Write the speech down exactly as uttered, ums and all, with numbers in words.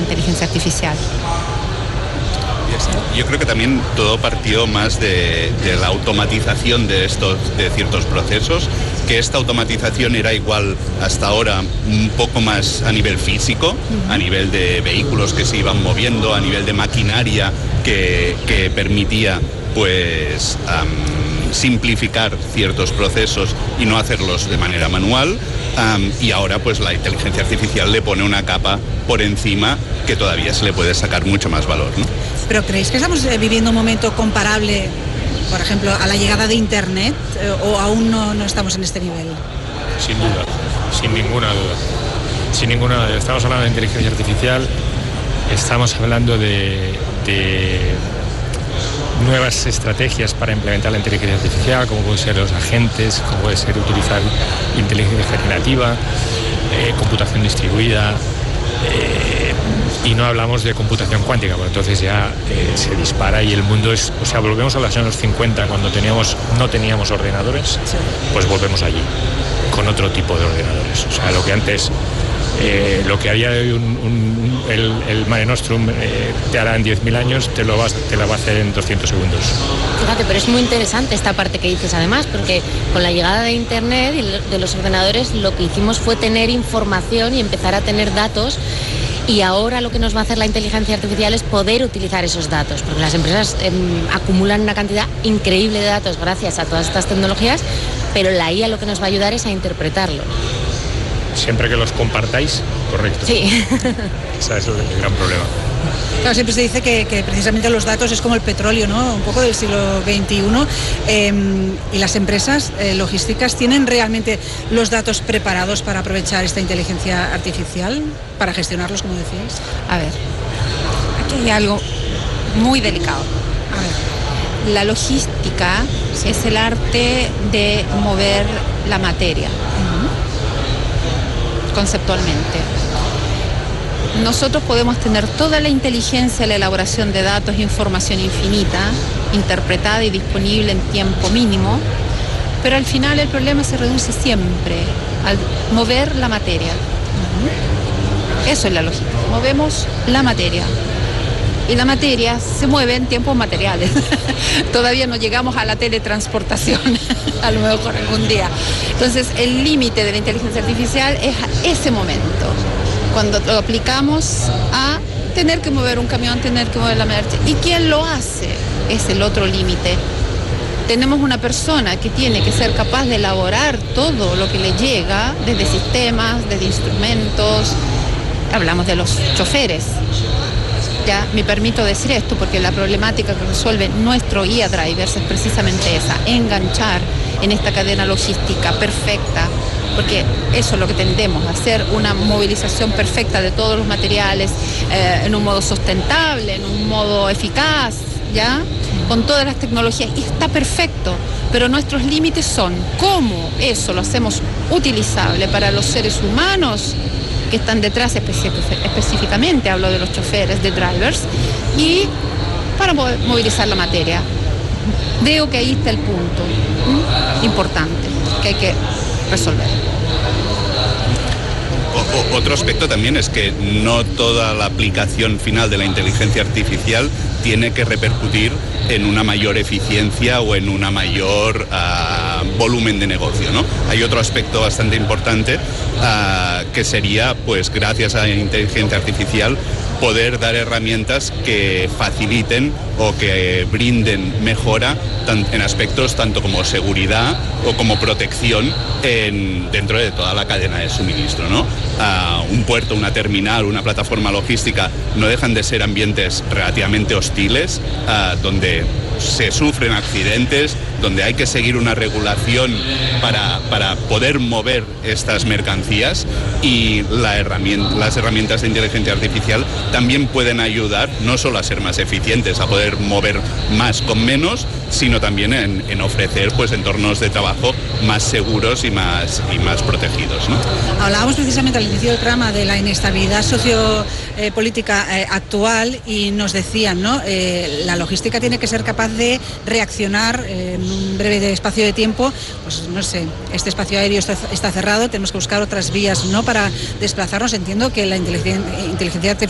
inteligencia artificial. Yo creo que también todo partió más de, de la automatización de estos, de ciertos procesos, que esta automatización era igual hasta ahora un poco más a nivel físico, uh-huh. a nivel de vehículos que se iban moviendo, a nivel de maquinaria que, que permitía pues um, simplificar ciertos procesos y no hacerlos de manera manual. Um, y ahora pues la inteligencia artificial le pone una capa por encima que todavía se le puede sacar mucho más valor, ¿no? ¿Pero creéis que estamos viviendo un momento comparable, por ejemplo, a la llegada de Internet, eh, o aún no, no estamos en este nivel? Sin duda, sin ninguna duda. Sin ninguna duda. Estamos hablando de inteligencia artificial, estamos hablando de, de nuevas estrategias para implementar la inteligencia artificial, como pueden ser los agentes, como puede ser utilizar inteligencia generativa, eh, computación distribuida, eh, y no hablamos de computación cuántica, porque entonces ya eh, se dispara y el mundo es, o sea, volvemos a los años cincuenta cuando teníamos, no teníamos ordenadores, pues volvemos allí, con otro tipo de ordenadores. O sea, lo que antes, eh, lo que había un, un, el, el Mare Nostrum eh, te hará en diez mil años, te lo, vas, te lo va a hacer en doscientos segundos. Fíjate, pero es muy interesante esta parte que dices además, porque con la llegada de Internet y de los ordenadores lo que hicimos fue tener información y empezar a tener datos. Y ahora lo que nos va a hacer la inteligencia artificial es poder utilizar esos datos, porque las empresas eh, acumulan una cantidad increíble de datos gracias a todas estas tecnologías, pero la I A lo que nos va a ayudar es a interpretarlo. Siempre que los compartáis, correcto. Sí. Ese es el, el gran problema. Claro, siempre se dice que, que precisamente los datos es como el petróleo, ¿no? Un poco del siglo veintiuno. Eh, y las empresas eh, logísticas tienen realmente los datos preparados para aprovechar esta inteligencia artificial, para gestionarlos, como decíais. A ver, aquí hay algo muy delicado. A ver, la logística sí. es el arte de mover la materia, uh-huh. conceptualmente. Nosotros podemos tener toda la inteligencia, la elaboración de datos, información infinita, interpretada y disponible en tiempo mínimo, pero al final el problema se reduce siempre al mover la materia. Uh-huh. Eso es la lógica. Movemos la materia. Y la materia se mueve en tiempos materiales. Todavía no llegamos a la teletransportación, a lo mejor algún día. Entonces, el límite de la inteligencia artificial es ese momento, cuando lo aplicamos a tener que mover un camión, tener que mover la merche. ¿Y quién lo hace? Es el otro límite. Tenemos una persona que tiene que ser capaz de elaborar todo lo que le llega, desde sistemas, desde instrumentos. Hablamos de los choferes. Ya me permito decir esto porque la problemática que resuelve nuestro I A Drivers es precisamente esa, enganchar en esta cadena logística perfecta, porque eso es lo que tendemos a hacer, una movilización perfecta de todos los materiales eh, en un modo sustentable, en un modo eficaz, ¿ya? Con todas las tecnologías, y está perfecto, pero nuestros límites son cómo eso lo hacemos utilizable para los seres humanos que están detrás específicamente, hablo de los choferes, de drivers, y para movilizar la materia. Veo que ahí está el punto ¿m? importante que hay que resolver. O, otro aspecto también es que no toda la aplicación final de la inteligencia artificial tiene que repercutir en una mayor eficiencia o en una mayor uh, volumen de negocio, ¿no? Hay otro aspecto bastante importante uh, que sería, pues gracias a la inteligencia artificial, poder dar herramientas que faciliten o que brinden mejora en aspectos tanto como seguridad o como protección en, dentro de toda la cadena de suministro, ¿no? Uh, un puerto, una terminal, una plataforma logística no dejan de ser ambientes relativamente hostiles, uh, donde se sufren accidentes, donde hay que seguir una regulación para, para poder mover estas mercancías, y la herramienta, las herramientas de inteligencia artificial también pueden ayudar no solo a ser más eficientes, a poder mover más con menos, sino también en, en ofrecer pues entornos de trabajo más seguros y más, y más protegidos, ¿no? Hablábamos precisamente al inicio del programa de la inestabilidad sociopolítica eh, actual, y nos decían, ¿no? Eh, la logística tiene que ser capaz de reaccionar eh, en un breve espacio de tiempo. Pues no sé, este espacio aéreo está, está cerrado, tenemos que buscar otras vías, ¿no?, para desplazarnos. Entiendo que la inteligencia, inteligencia